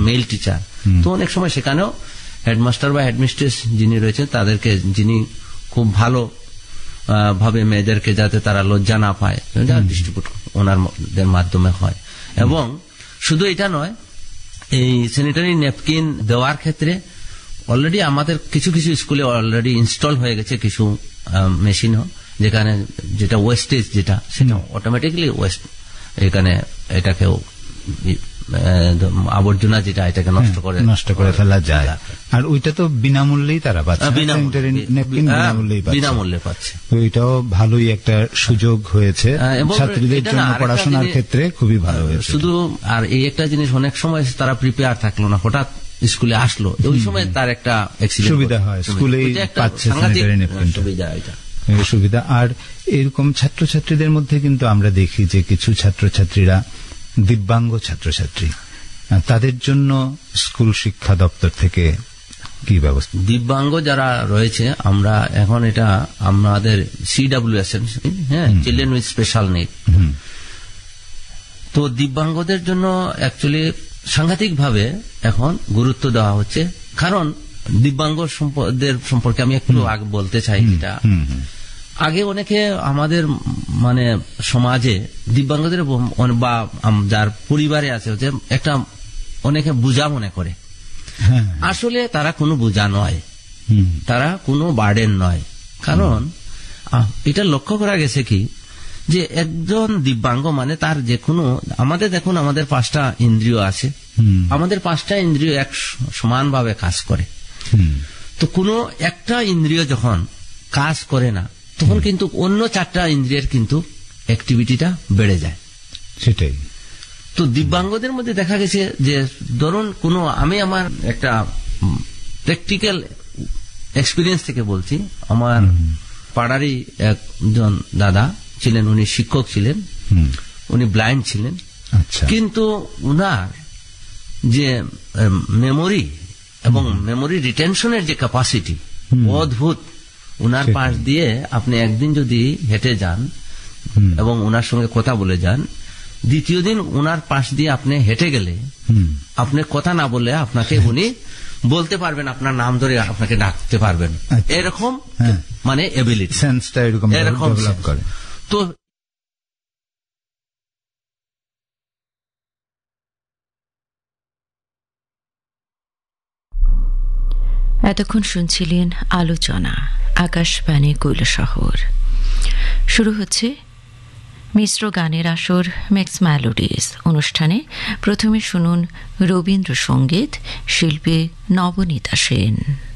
Mail teacher, তো অনেক সময় সেখানেও হেডমাস্টার বা হেডমিস্ট্রেস যিনি রয়েছেন তাদেরকে, যিনি খুব ভালো ভাবে মেয়েদেরকে যাতে তারা লজ্জা না পায়, ডিস্ট্রিবিউট ওনাদের মাধ্যমে হয়। এবং শুধু এটা নয়, এই স্যানিটারি ন্যাপকিন দেওয়ার ক্ষেত্রে অলরেডি আমাদের কিছু কিছু স্কুলে অলরেডি ইনস্টল হয়ে গেছে কিছু মেশিনও, যেখানে যেটা ওয়েস্টেজ যেটা সেটা অটোমেটিক্যালি ওয়েস্ট, এখানে এটাকেও আবর্জনা যেটা এটাকে নষ্ট করে ফেলা যায়। আর ওইটা তো বিনামূল্যেই তারা পাচ্ছে, বিনামূল্যে পাচ্ছে। তো এটাও ভালোই একটা সুযোগ হয়েছে ছাত্রীদের জন্য, পড়াশোনার ক্ষেত্রে খুবই ভালো হয়েছে। শুধু আর এই একটা জিনিস, অনেক সময় তারা প্রিপেয়ার থাকলো না, হঠাৎ স্কুলে আসলো, ওই সময় তার একটা সুবিধা হয়, স্কুলেই পাচ্ছে স্যানিটারি ন্যাপকিনটা, সুবিধা। আর এরকম ছাত্রছাত্রীদের মধ্যে কিন্তু আমরা দেখি যে কিছু ছাত্রছাত্রীরা দিব্যাঙ্গ ছাত্রছাত্রী, তাদের জন্য স্কুল শিক্ষা দপ্তর থেকে কি ব্যবস্থা? দিব্যাঙ্গ যারা রয়েছে, আমরা এখন এটা আমাদের CWS, হ্যাঁ, চিলড্রেন উইথ স্পেশাল নিড, তো দিব্যাঙ্গদের জন্য অ্যাকচুয়ালি সাংঘাতিক ভাবে এখন গুরুত্ব দেওয়া হচ্ছে। কারণ দিব্যাঙ্গ সম্পর্কে আমি একটু আগে বলতে চাই, যেটা আগে অনেকে আমাদের মানে সমাজে দিব্যাঙ্গদের বা যার পরিবারে আছে একটা অনেকে বোঝা মনে করে, আসলে তারা কোনো বোঝা নয়, তারা কোনো বার্ডেন নয়। কারণ এটা লক্ষ্য করা গেছে কি, যে একজন দিব্যাঙ্গ মানে তার যে কোনো, আমাদের দেখুন আমাদের 5টা ইন্দ্রিয় আছে, আমাদের 5টা ইন্দ্রিয় এক সমানভাবে কাজ করে। তো কোনো একটা ইন্দ্রিয় যখন কাজ করে না, তখন কিন্তু অন্য 4টা ইন্দ্রিয়ের কিন্তু অ্যাক্টিভিটিটা বেড়ে যায়। সেটাই তো দিব্যাঙ্গদের মধ্যে দেখা গেছে যে, ধরুন কোনো, আমি আমার একটা প্র্যাকটিক্যাল এক্সপিরিয়েন্স থেকে বলছি, আমার পাড়ারই একজন দাদা ছিলেন, উনি শিক্ষক ছিলেন, উনি ব্লাইন্ড ছিলেন, কিন্তু উনার যে মেমোরি এবং মেমোরি রিটেনশনের যে ক্যাপাসিটি অদ্ভুত। উনার পাশ দিয়ে আপনি একদিন যদি হেঁটে যান এবং উনার সঙ্গে কথা বলে যান, দ্বিতীয় দিন উনার পাশ দিয়ে আপনি হেঁটে গেলে আপনি কথা না বললে আপনাকে উনি বলতে পারবেন, আপনার নাম ধরে আপনাকে ডাকতে পারবেন, এরকম মানে এবিলিটি, সেন্সটা এরকম ডেভেলপ করে। তো এতক্ষণ শুনছিলেন আলোচনা, আকাশবাণী কৈলাসহর। শুরু হচ্ছে মিশ্র গানের আসর, মিক্স মেলোডিজ অনুষ্ঠানে। প্রথমে শুনুন রবীন্দ্রসঙ্গীত, শিল্পী নবনীতা সেন।